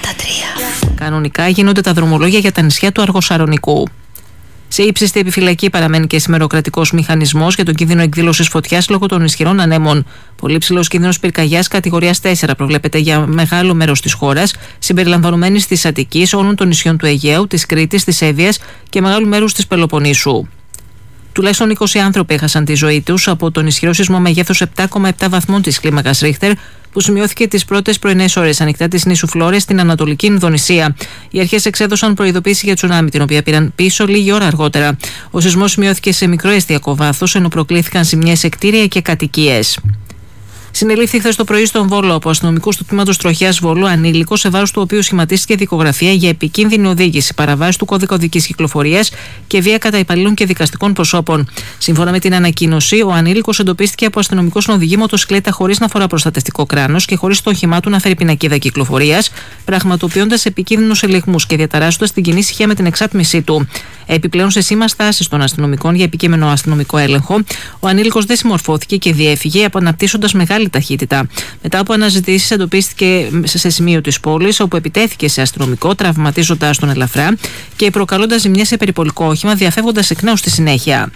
Κανονικά γίνονται τα δρομολόγια για τα νησιά του Αργοσαρονικού. Σε ύψιστη επιφυλακή παραμένει και σήμερα ο κρατικός μηχανισμός για τον κίνδυνο εκδήλωσης φωτιάς λόγω των ισχυρών ανέμων. Πολύ ψηλός κίνδυνος πυρκαγιάς κατηγορίας 4 προβλέπεται για μεγάλο μέρος της χώρας, συμπεριλαμβανομένης της Αττικής, όλων των νησιών του Αιγαίου, της Κρήτης, της Εύβοιας και μεγάλου μέρους της Πελοποννήσου. Τουλάχιστον 20 άνθρωποι έχασαν τη ζωή τους από τον ισχυρό σεισμό μεγέθους 7,7 βαθμών της κλίμακας Ρίχτερ, που σημειώθηκε τις πρώτες πρωινές ώρες ανοιχτά της νήσου Φλόρες στην Ανατολική Ινδονησία. Οι αρχές εξέδωσαν προειδοποίηση για τσουνάμι, την οποία πήραν πίσω λίγη ώρα αργότερα. Ο σεισμός σημειώθηκε σε μικρό εστιακό βάθος, ενώ προκλήθηκαν ζημιές σε κτίρια και κατοικίες. Συνελήφθη χθες το πρωί στον Βόλο από αστυνομικούς του τμήματος τροχιάς Βόλου ανήλικος, σε βάρος του οποίου σχηματίστηκε δικογραφία για επικίνδυνη οδήγηση, παραβάση του κώδικα οδικής κυκλοφορίας και βία κατά υπαλλήλων και δικαστικών προσώπων. Σύμφωνα με την ανακοίνωση, ο ανήλικος εντοπίστηκε από αστυνομικό να οδηγεί μοτοσυκλέτα χωρίς να φορά προστατευτικό κράνος και χωρίς το όχημά του να φέρει πινακίδα κυκλοφορίας, πραγματοποιώντας επικίνδυνους ελιγμούς και διαταράσσοντας την κοινή ησυχία με την εξάτμισή του. Επιπλέον, σε σήμα στάσης των αστυνομικών για επικείμενο αστυνομικό έλεγχο, ο ανήλικος δεν συμμορφώθηκε και διέφυγε, αναπτύσσοντας μεγάλη ταχύτητα. Μετά από αναζητήσεις, εντοπίστηκε σε σημείο της πόλης, όπου επιτέθηκε σε αστυνομικό, τραυματίζοντας τον ελαφρά και προκαλώντας ζημιές σε περιπολικό όχημα, διαφεύγοντας εκ νέου στη συνέχεια.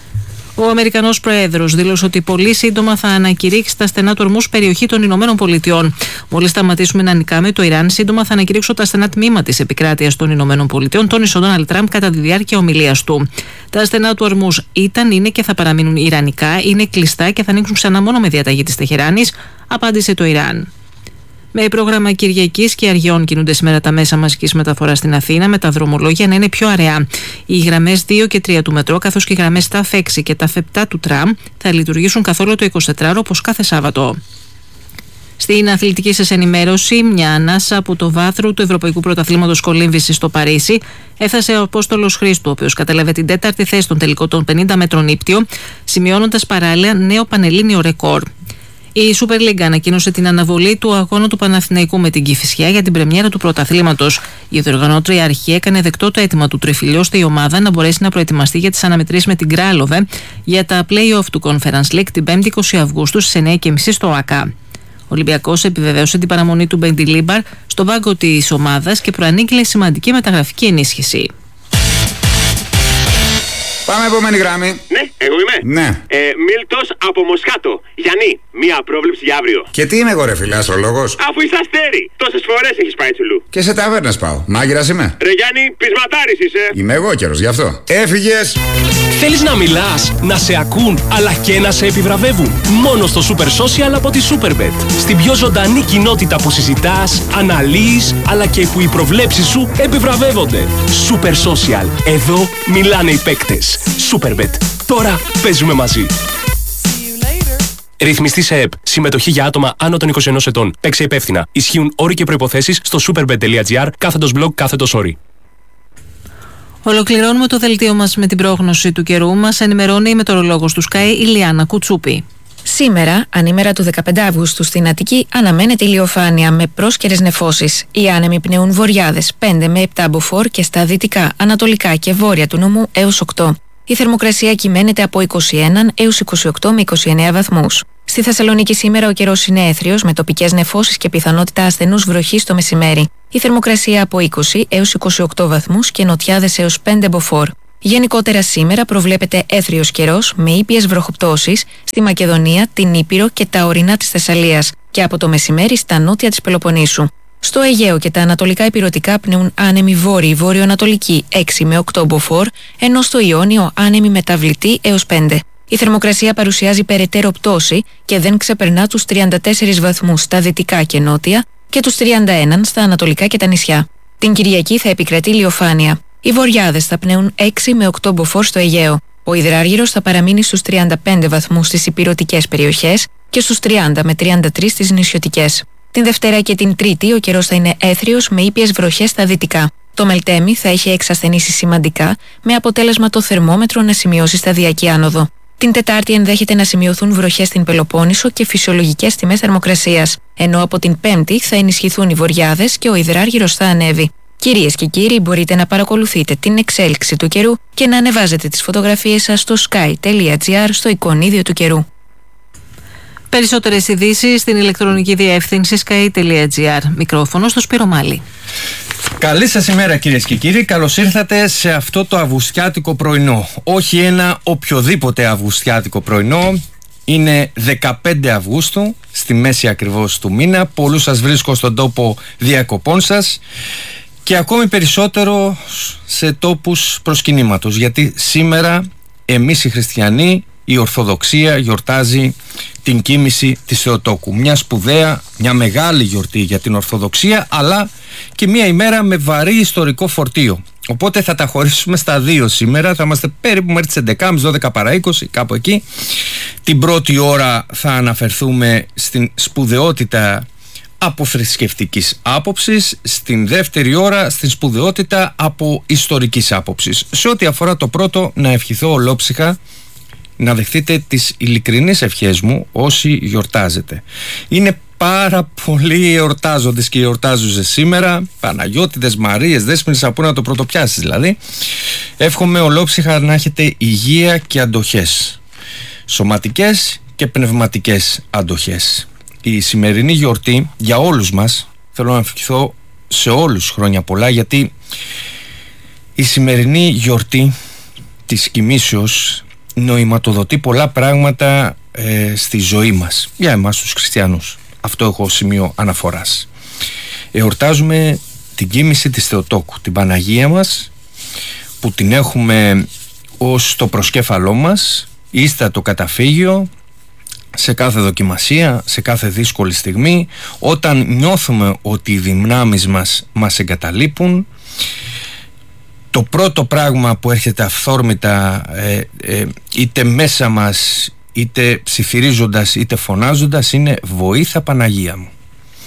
Ο Αμερικανός Πρόεδρος δήλωσε ότι πολύ σύντομα θα ανακηρύξει τα στενά του ορμούς περιοχή των Ηνωμένων Πολιτειών. Μόλις σταματήσουμε να νικάμε το Ιράν, σύντομα θα ανακηρύξω τα στενά τμήμα της επικράτειας των Ηνωμένων Πολιτειών, τόνισε ο Ντόναλντ Τραμπ κατά τη διάρκεια ομιλίας του. Τα στενά του ορμούς ήταν, είναι και θα παραμείνουν ιρανικά, είναι κλειστά και θα ανοίξουν ξανά μόνο με διαταγή της Τεχεράνης, απάντησε το Ιράν. Με πρόγραμμα Κυριακής και Αργιών κινούνται σήμερα τα μέσα μαζικής μεταφοράς στην Αθήνα, με τα δρομολόγια να είναι πιο αραιά. Οι γραμμές 2 και 3 του μετρό, καθώς και οι γραμμές ΤΑΦ 6 και ΤΑΦ 7 του τραμ θα λειτουργήσουν καθόλου το 24ωρο, όπως κάθε Σάββατο. Στην αθλητική σας ενημέρωση, μια ανάσα από το βάθρο του Ευρωπαϊκού Πρωταθλήματος Κολύμβησης στο Παρίσι έφτασε ο Απόστολος Χρήστου, ο οποίος κατέλαβε την 4η θέση στον τελικό των 50 μέτρων ύπτιο, σημειώνοντας παράλληλα νέο πανελλήνιο ρεκόρ. Η Super League ανακοίνωσε την αναβολή του αγώνα του Παναθηναϊκού με την Κηφισιά για την πρεμιέρα του πρωταθλήματος. Η διοργανώτρια αρχή έκανε δεκτό το αίτημα του Τριφυλιού ώστε η ομάδα να μπορέσει να προετοιμαστεί για τις αναμετρήσεις με την Κράλοβε για τα play-off του Conference League την 5η 20 Αυγούστου στις 9:30 στο ΟΑΚΑ. Ο Ολυμπιακός επιβεβαίωσε την παραμονή του Μπεντιλίμπαρ στον πάγκο της ομάδας και προανήγγειλε σημαντική μεταγραφική ενίσχυση. Πάμε επόμενη γράμμη. Ναι, εγώ είμαι. Ναι. Μίλτος από Μοσχάτο. Γιάννη, μία πρόβλεψη για αύριο. Και τι είμαι εγώ, ρε φίλε, αστρολόγος? Αφού είσαι αστέρι, τόσες φορές έχεις πάει τσουλού. Και σε ταβέρνες πάω. Μάγειρας είμαι. Ρε Γιάννη, πεισματάρης είσαι. Είμαι εγώ καιρος, γι' αυτό. Έφυγες. Θέλεις να μιλάς, να σε ακούν, αλλά και να σε επιβραβεύουν? Μόνο στο Super Social από τη Superbet. Στην πιο ζωντανή κοινότητα που συζητάς, αναλύεις, αλλά και που οι προβλέψεις σου επιβραβεύονται. Super Social. Εδώ μιλάνε οι παίκτες. Superbet. Τώρα παίζουμε μαζί. Ρυθμιστή σε ΕΠ. Συμμετοχή για άτομα άνω των 21 ετών. Παίξε υπεύθυνα. Ισχύουν όροι και προϋποθέσεις στο superbet.gr/blog/όροι. Ολοκληρώνουμε το δελτίο μας με την πρόγνωση του καιρού. Μας ενημερώνει η μετεωρολόγος του Sky, Ηλιάνα Κουτσούπη. Σήμερα, ανήμερα του 15 Αυγούστου στην Αττική, αναμένεται ηλιοφάνεια με πρόσκαιρες νεφώσεις. Οι άνεμοι πνέουν βορειάδες 5 με 7 μποφόρ και στα δυτικά, ανατολικά και βόρεια του νομού έως 8. Η θερμοκρασία κυμαίνεται από 21 έως 28 με 29 βαθμούς. Στη Θεσσαλονίκη σήμερα ο καιρός είναι έθριος με τοπικές νεφώσεις και πιθανότητα ασθενούς βροχής το μεσημέρι. Η θερμοκρασία από 20 έως 28 βαθμούς και νοτιάδες έως 5 μποφόρ. Γενικότερα σήμερα προβλέπεται έθριος καιρός με ήπιες βροχοπτώσεις στη Μακεδονία, την Ήπειρο και τα ορεινά της Θεσσαλίας και από το μεσημέρι στα νότια της Πελοποννήσου. Στο Αιγαίο και τα ανατολικά ηπειρωτικά πνέουν άνεμοι βόρειοι βορειοανατολικοί 6 με 8 μποφόρ, ενώ στο Ιόνιο άνεμοι μεταβλητοί έως 5. Η θερμοκρασία παρουσιάζει περαιτέρω πτώση και δεν ξεπερνά τους 34 βαθμούς στα δυτικά και νότια και τους 31 στα ανατολικά και τα νησιά. Την Κυριακή θα επικρατεί ηλιοφάνεια. Οι βορειάδες θα πνέουν 6 με 8 μποφόρ στο Αιγαίο. Ο υδράργυρος θα παραμείνει στους 35 βαθμούς στις ηπειρωτικές περιοχές και στους 30 με 33 στις νησιωτικές. Την Δευτέρα και την Τρίτη ο καιρός θα είναι έθριος με ήπιες βροχές στα δυτικά. Το Μελτέμι θα έχει εξασθενήσει σημαντικά, με αποτέλεσμα το θερμόμετρο να σημειώσει σταδιακή άνοδο. Την Τετάρτη ενδέχεται να σημειωθούν βροχές στην Πελοπόννησο και φυσιολογικές τιμές θερμοκρασίας, ενώ από την Πέμπτη θα ενισχυθούν οι βορειάδες και ο υδράργυρος θα ανέβει. Κυρίες και κύριοι, μπορείτε να παρακολουθείτε την εξέλιξη του καιρού και να ανεβάζετε τις φωτογραφίες σας στο sky.gr στο εικονίδιο του καιρού. Περισσότερες ειδήσεις στην ηλεκτρονική διεύθυνση sky.gr. Μικρόφωνο στο Σπύρο Μάλη. Καλή σας ημέρα κυρίες και κύριοι, καλώς ήρθατε σε αυτό το αυγουστιάτικο πρωινό. Όχι ένα οποιοδήποτε αυγουστιάτικο πρωινό, είναι 15 Αυγούστου, στη μέση ακριβώς του μήνα. Πολλούς σας βρίσκω στον τόπο διακοπών σας και ακόμη περισσότερο σε τόπους προσκυνήματος, γιατί σήμερα εμείς οι χριστιανοί, η Ορθοδοξία γιορτάζει την κοίμηση της Θεοτόκου. Μια σπουδαία, μια μεγάλη γιορτή για την Ορθοδοξία, αλλά και μια ημέρα με βαρύ ιστορικό φορτίο. Οπότε θα τα χωρίσουμε στα δύο σήμερα. Θα είμαστε περίπου μέχρι τις 11.30, 12 παρά 20, κάπου εκεί. Την πρώτη ώρα θα αναφερθούμε στην σπουδαιότητα από θρησκευτικής άποψης, στην δεύτερη ώρα στην σπουδαιότητα από ιστορικής άποψης. Σε ό,τι αφορά το πρώτο, να ευχηθώ ολόψυχα να δεχτείτε τις ειλικρινείς ευχές μου όσοι γιορτάζετε. Είναι πάρα πολλοί εορτάζοντες και εορτάζουσες σήμερα, Παναγιώτιδες, Μαρίες, Δέσποινες, από να το πρωτοπιάσεις δηλαδή. Εύχομαι ολόψυχα να έχετε υγεία και αντοχές, σωματικές και πνευματικές αντοχές. Η σημερινή γιορτή για όλους μας, θέλω να ευχηθώ σε όλους χρόνια πολλά, γιατί η σημερινή γιορτή της κοιμήσεως νοηματοδοτεί πολλά πράγματα στη ζωή μας, για εμάς τους χριστιανούς. Αυτό έχω σημείο αναφοράς. Εορτάζουμε την κοίμηση της Θεοτόκου, την Παναγία μας, που την έχουμε ως το προσκέφαλό μας, ίστατο καταφύγιο σε κάθε δοκιμασία, σε κάθε δύσκολη στιγμή, όταν νιώθουμε ότι οι δυνάμεις μας εγκαταλείπουν. Το πρώτο πράγμα που έρχεται αυθόρμητα, είτε μέσα μας, είτε ψιθυρίζοντας, είτε φωνάζοντας, είναι «Βοήθα Παναγία μου».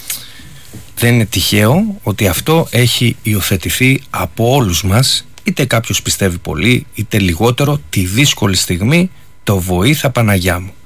Δεν είναι τυχαίο ότι αυτό έχει υιοθετηθεί από όλους μας, είτε κάποιος πιστεύει πολύ, είτε λιγότερο, τη δύσκολη στιγμή, το «Βοήθα Παναγιά μου».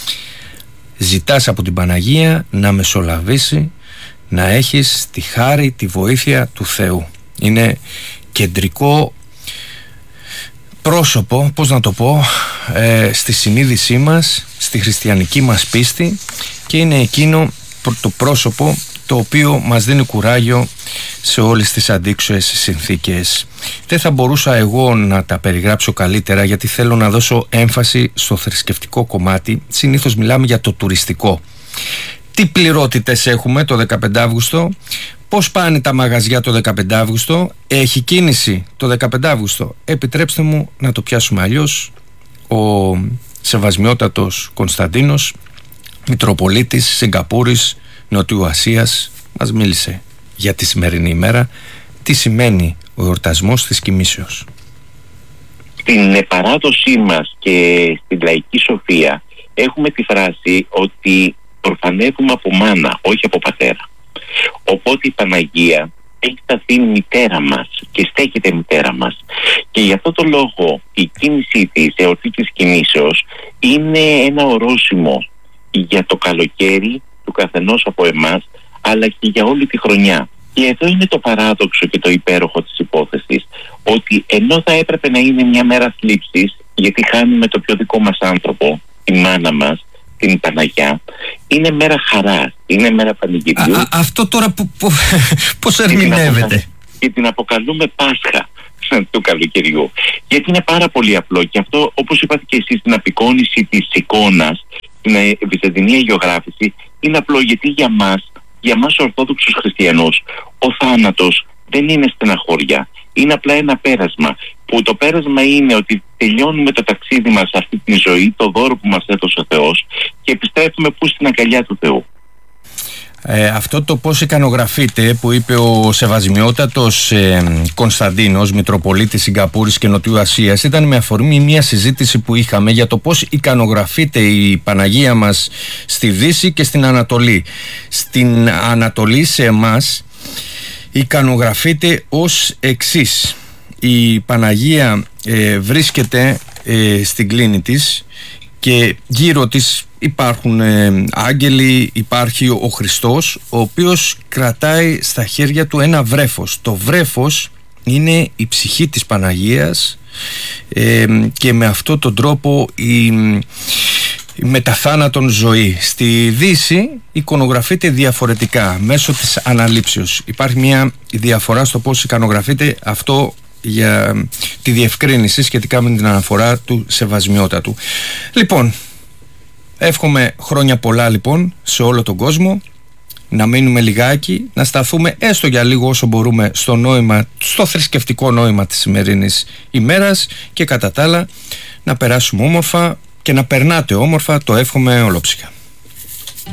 Ζητάς από την Παναγία να μεσολαβήσει, να έχεις τη χάρη, τη βοήθεια του Θεού. Είναι κεντρικό πρόσωπο, πώς να το πω, στη συνείδησή μας, στη χριστιανική μας πίστη, και είναι εκείνο το πρόσωπο το οποίο μας δίνει κουράγιο σε όλες τις αντίξωες συνθήκες. Δεν θα μπορούσα εγώ να τα περιγράψω καλύτερα, γιατί θέλω να δώσω έμφαση στο θρησκευτικό κομμάτι. Συνήθως μιλάμε για το τουριστικό. Τι πληρότητες έχουμε το 15 Αύγουστο, πώς πάνε τα μαγαζιά το 15 Αύγουστο, έχει κίνηση το 15 Αύγουστο. Επιτρέψτε μου να το πιάσουμε αλλιώς. Ο Σεβασμιότατος Κωνσταντίνος, Μητροπολίτης Σιγκαπούρης, Νοτιού Ασίας, μας μίλησε για τη σημερινή ημέρα, τι σημαίνει ο εορτασμός της κοιμήσεως. Στην παράδοσή μας και στην λαϊκή σοφία έχουμε τη φράση ότι ορφανεύουμε από μάνα, όχι από πατέρα. Οπότε η Παναγία έχει σταθεί μητέρα μας και στέκεται μητέρα μας. Και γι' αυτό το λόγο η κίνησή της, η εορτή της κοιμήσεως, είναι ένα ορόσημο για το καλοκαίρι του καθενός από εμάς, αλλά και για όλη τη χρονιά. Και εδώ είναι το παράδοξο και το υπέροχο της υπόθεσης, ότι ενώ θα έπρεπε να είναι μια μέρα θλίψης, γιατί χάνουμε το πιο δικό μας άνθρωπο, τη μάνα μας, την Παναγιά, είναι μέρα χαράς, είναι μέρα πανηγυριού. Αυτό τώρα πώς ερμηνεύεται? Και την αποκαλούμε Πάσχα του καλοκαιριού. Γιατί είναι πάρα πολύ απλό, και αυτό, όπως είπατε και εσείς, στην απεικόνιση της εικόνας, στην βυζαντινή αγιογράφηση, είναι απλό, γιατί για μας ορθόδοξους χριστιανούς, ο θάνατος δεν είναι στεναχώρια. Είναι απλά ένα πέρασμα, που το πέρασμα είναι ότι τελειώνουμε το ταξίδι μας σε αυτή τη ζωή, το δώρο που μας έδωσε ο Θεός, και επιστρέφουμε στην αγκαλιά του Θεού. Αυτό το πώς ικανογραφείται, που είπε ο Σεβασμιότατος Κωνσταντίνος, Μητροπολίτης Σιγκαπούρης και Νοτιού Ασίας, ήταν με αφορμή μια συζήτηση που είχαμε για το πώς ικανογραφείται η Παναγία μας στη Δύση και στην Ανατολή. Στην Ανατολή, σε εμάς, ικανογραφείται ως εξής. Η Παναγία βρίσκεται στην κλίνη της και γύρω της υπάρχουν άγγελοι, υπάρχει ο Χριστός, ο οποίος κρατάει στα χέρια του ένα βρέφος. Το βρέφος είναι η ψυχή της Παναγίας, και με αυτόν τον τρόπο μεταθάνατον ζωή. Στη Δύση εικονογραφείται διαφορετικά μέσω της αναλήψεως. Υπάρχει μια διαφορά στο πώς εικονογραφείται αυτό, για τη διευκρίνηση σχετικά με την αναφορά του σεβασμιότατου. Λοιπόν, εύχομαι χρόνια πολλά λοιπόν σε όλο τον κόσμο, να μείνουμε λιγάκι, να σταθούμε έστω για λίγο όσο μπορούμε στο νόημα, στο θρησκευτικό νόημα της σημερινής ημέρας, και κατά τα άλλα να περάσουμε όμορφα και να περνάτε όμορφα, το εύχομαι ολόψυχα.